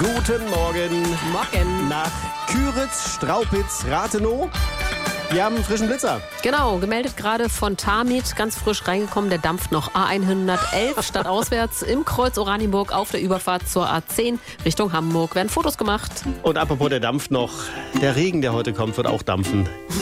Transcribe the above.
Guten Morgen. Morgen. Nach Küritz, Straupitz, Rathenow. Wir haben einen frischen Blitzer. Genau, gemeldet gerade von Tamit, ganz frisch reingekommen. Der dampft noch A111 stadtauswärts im Kreuz Oranienburg auf der Überfahrt zur A10 Richtung Hamburg. Werden Fotos gemacht. Und apropos der dampft noch, der Regen, der heute kommt, wird auch dampfen.